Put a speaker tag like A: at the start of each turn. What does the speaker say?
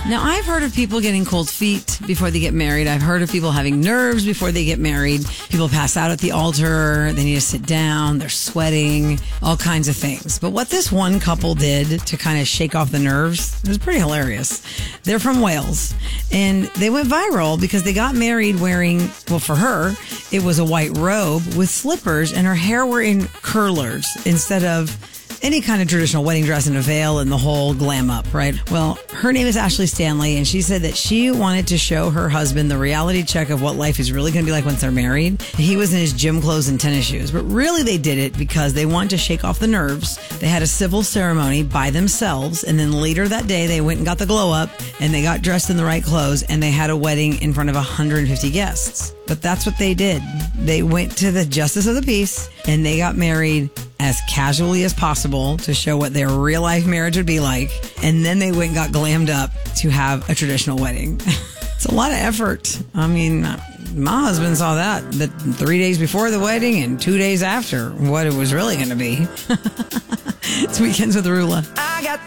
A: Now, I've heard of people getting cold feet before they get married. I've heard of people having nerves before they get married. People pass out at the altar. They need to sit down. They're sweating, all kinds of things. But what this one couple did to kind of shake off the nerves was pretty hilarious. They're from Wales, and they went viral because they got married wearing, well, for her, it was a white robe with slippers, and her hair were in curlers instead of any kind of traditional wedding dress and a veil and the whole glam up, right? Well, her name is Ashley Stanley, and she said that she wanted to show her husband the reality check of what life is really going to be like once they're married. He was in his gym clothes and tennis shoes, but really they did it because they wanted to shake off the nerves. They had a civil ceremony by themselves, and then later that day they went and got the glow up, and they got dressed in the right clothes, and they had a wedding in front of 150 guests. But that's what they did. They went to the Justice of the Peace, and they got married as casually as possible to show what their real life marriage would be like. And then they went and got glammed up to have a traditional wedding. It's a lot of effort. I mean, my husband saw that 3 days before the wedding and 2 days after what it was really going to be. It's Weekends with Rula.